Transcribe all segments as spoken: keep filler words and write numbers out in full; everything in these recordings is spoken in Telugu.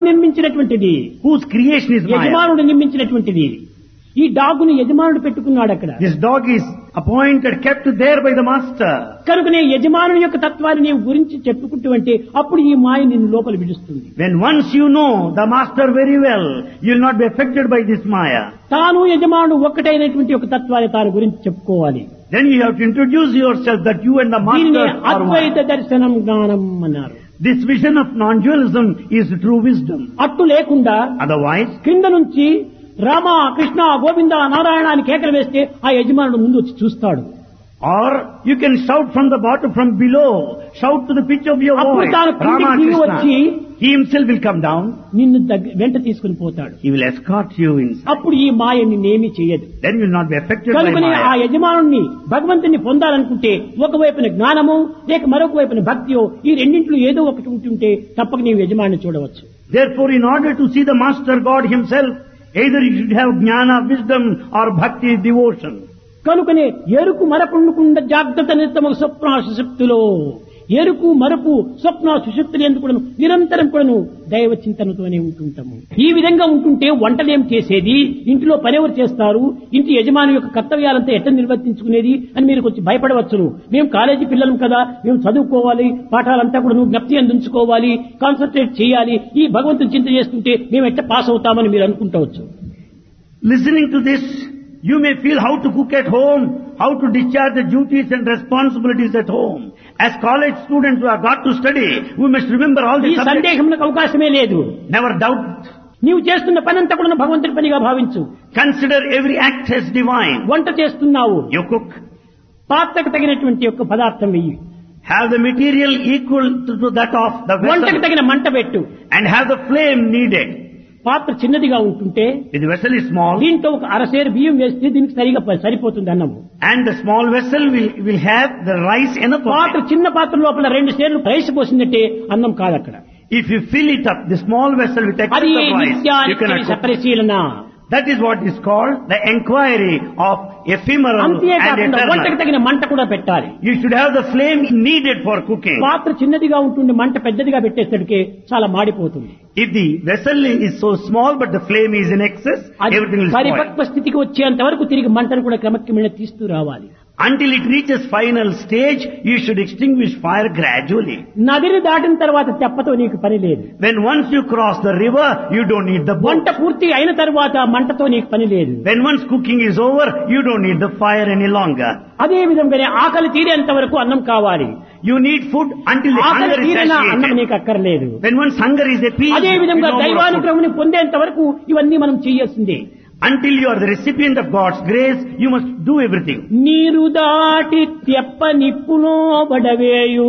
నిర్మించినటువంటిది, whose creation is Maya. యజమానుడు నిర్మించినటువంటిది. ఈ డాగుని యజమానుడు పెట్టుకున్నాడు అక్కడ. This dog is appointed, kept there by the master. కనుకనే యజమానుని యొక్క తత్వాన్ని నీవు గురించి చెప్పుకుంటూ అంటే అప్పుడు ఈ మాయ నిన్ను లోపల విడుస్తుంది. When once you know the master very well, you will not be affected by this Maya. తాను యజమానుడు ఒక్కటైనటువంటి ఒక తత్వాన్ని తాను గురించి చెప్పుకోవాలి. Then you have to introduce yourself that you and the దీనిని master are అద్వైత one. దర్శనం జ్ఞానం అన్నారు. This vision of non-dualism is true wisdom. అట్టు లేకుండా Otherwise, కింద నుంచి రామ కృష్ణ గోవింద నారాయణ అని కేకలు వేస్తే ఆ యజమానుడు ముందు వచ్చి చూస్తాడు. or you can shout from the bottom, from below, shout to the pitch of your అప్పుడు voice, తాను Rama కిందికి దిగి వచ్చి Krishna. He himself will come down. నిన్ను దగ్గ- వెంట తీసుకుని పోతాడు. He will escort you inside. అప్పుడు ఈ మాయ నిన్నేమీ చేయదు. Then you will not be affected by కనుకనే ఆ Maya. యజమానుణ్ణి భగవంతుని పొందాలనుకుంటే ఒకవైపున జ్ఞానము లేక మరొక వైపున భక్తియో ఈ రెండింటిలో ఏదో ఒకటి ఉంటుంటే తప్పక నీవు యజమాని చూడవచ్చు. Therefore, in order to see the master God himself, either you should have jnana, wisdom, or bhakti, devotion. కనుకనే ఎరుకు మరపుండకుండా జాగ్రత్త నిత్తమ స్వప్న సుషుప్తిలో ఎరుకు మరపు స్వప్న సుషుప్తులు ఎందుకు నిరంతరం కూడాను దైవ చింతనతోనే ఉంటుంటాము. ఈ విధంగా ఉంటుంటే వంటలేం చేసేది, ఇంటిలో పనెవరు చేస్తారు, ఇంటి యజమాని యొక్క కర్తవ్యాలంతా ఎట్లా నిర్వర్తించుకునేది అని మీరు కొంచెం భయపడవచ్చును. మేము కాలేజీ పిల్లలం కదా, మేము చదువుకోవాలి, పాఠాలంతా కూడా జ్ఞప్తి అందించుకోవాలి, కాన్సన్ట్రేట్ చేయాలి, ఈ భగవంతుని చింత చేస్తుంటే మేము ఎట్లా పాస్ అవుతామని మీరు అనుకుంటవచ్చు. Listening to this, you may feel how to cook at home, how to discharge the duties and responsibilities at home. As college students who have got to study, we must remember all ఈ these subjects. సందేహమునకు అవకాశమే లేదు. Never doubt. నీవు చేస్తున్న పనంతా కూడా భగవంతుడి పనిగా భావించు. Consider every act as divine. వంట చేస్తున్నావు, You cook. పాత్రకు తగినటువంటి యొక్క పదార్థం వెయ్యి, Have the material equal to, to that of the వంటకు vessel. తగిన మంట పెట్టు. And have the flame needed. పాత్ర చిన్నదిగా ఉంటుంటే If the vessel is small, దీంట్లో ఒక అరసేరు బియ్యం వేస్తే దీనికి సరిగా ప- సరిపోతుంది అన్నము. and the small vessel will, will have the rice enough of పాత్ర it. చిన్న పాత్ర లోపల రెండు సేర్లు రైస్ పోసిందంటే అన్నం కాదు అక్కడ. If you fill it up, the small vessel with excess అది of rice, you నిత్యానిత్య cannot cook. పరిశీలన. That is what is called the enquiry of ephemeral and అంతేకాకుండా వంటకు eternal. తగిన మంట కూడా పెట్టాలి. You should have the flame needed for cooking. పాత్ర చిన్నదిగా ఉంటుంది, మంట పెద్దదిగా పెట్టేసరికి చాలా మాడిపోతుంది. If the vessel is so small but the flame is in excess, అది everything will spoil. పరిపక్వ స్థితికి వచ్చేంత వరకు తిరిగి మంటను కూడా క్రమక్రమేణా తీస్తూ రావాలి. Until it reaches final stage, you should extinguish fire gradually. నదిని దాటిన తర్వాత తెప్పతో నీకు పని లేదు. When once you cross the river, you don't need the boat. వంట పూర్తి అయిన తర్వాత మంటతో నీకు పని లేదు. When once cooking is over, you don't need the fire any longer. అదే విధంగానే ఆకలి తీరేంత వరకు అన్నం కావాలి. You need food until the ఆకలి hunger is తీరిన అన్నం satiated. నీకు అక్కర్లేదు. When once hunger is appeased, అదే you విధంగా no more food. దైవానుగ్రహముని పొందేంత వరకు ఇవన్నీ మనం చేయాల్సిందే. Until you are the recipient of God's grace, you must do everything. నీరు దాటి తెప్ప నిప్పులో బడవేయు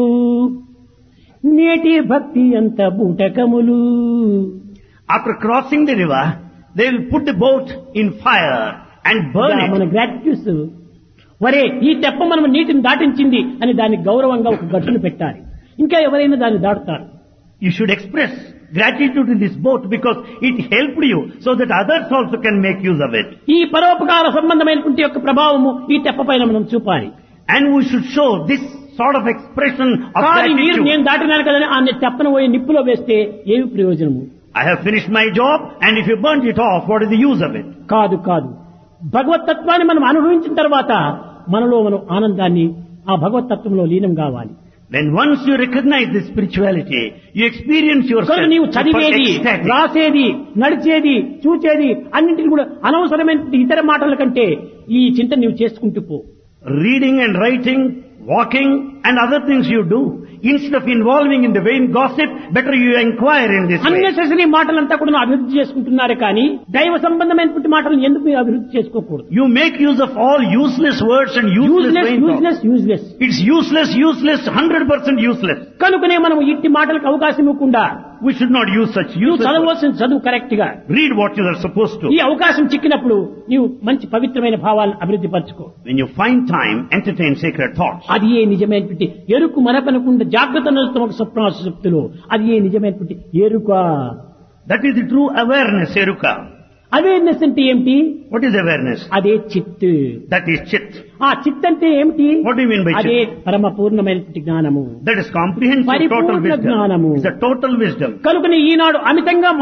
నేటి భక్తి అంత బూటకములు. After crossing the river, they will put the boat in fire and burn ఇలా మన it. గ్రాట్యూస్ వరే ఈ తెప్ప మనం నీటిని దాటించింది అని దానికి గౌరవంగా ఒక గట్టును పెట్టాలి. ఇంకా ఎవరైనా దాన్ని దాటుతారు. You should express gratitude in this boat because it helped you so that others also can make use of it. ఈ పరోపకార సంబంధమైనటువంటి యొక్క ప్రభావము ఈ తెప్ప పైన మనం చూపాలి. And we should show this sort of expression of కానీ మీరు gratitude. నేను దాటినాను కదని ఆ తెప్పను పోయి నిప్పులో వేస్తే ఏమి ప్రయోజనము? I have finished my job, and if you burnt it off, what is the use of it? కాదు కాదు భగవతత్వాన్ని మనం అనుభవించిన తర్వాత మనలో మనం ఆనందాన్ని ఆ భగవతత్వంలో లీనం కావాలి. When once you recognize this spirituality, you experience yourself కనుక నీవు చదివేది, ecstatic. రాసేది, నడిచేది, చూచేది అన్నింటిని కూడా అనవసరమైన ఇతర మాటల కంటే ఈ చింత నీవు చేసుకుంటూ పో. Reading and writing, walking and other things you do, instead of involving in the vain gossip, better you inquire in this way. Unnecessary మాటలంతా కూడా నువ్వు అభివృద్ధి చేసుకుంటున్నారు కానీ దైవ సంబంధమైనటువంటి మాటలను ఎందుకు మీరు అభివృద్ధి చేసుకోకూడదు? You make use of all useless words and useless useless vain talk. Useless useless It's useless, useless, one hundred percent useless. కనుకనే మనం ఇట్టి మాటలకు అవకాశం ఇవ్వకుండా We should not use such నువ్వు useless words. చదవలసిన చదువు కరెక్ట్ గా Read what you are supposed to. ఈ అవకాశం చిక్కినప్పుడు నీవు మంచి పవిత్రమైన భావాలను అభివృద్ధి పరచుకో. When you find time, entertain sacred thoughts. అది ఏ నిజమైనటువంటి ఎరుకు మనపనకుండా జాగ్రత్త నలుస్తమ స్వప్నాశక్తులు అది ఏ నిజమైనటువంటి ఎరుక. That is the true awareness, Eruka. Awareness అంటే ఏమిటి? What is awareness? అదే చిత్. That is chit. ఆ చిత్ అంటే ఏమిటి? What do you mean by అదే chit? పరమ పూర్ణమైనటువంటి జ్ఞానము. That is comprehensive total పరిపూర్ణ wisdom. జ్ఞానము. It's a total wisdom. కనుకనే ఈనాడు అమితంగా